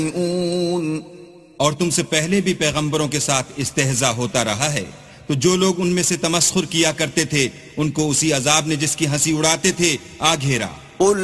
और तुमसे पहले भी पैगंबरों के साथ इस्तेहजा होता रहा है, तो जो लोग उनमें से तमस्खुर किया करते थे उनको उसी अजाब ने जिसकी हंसी उड़ाते थे आ घेरा।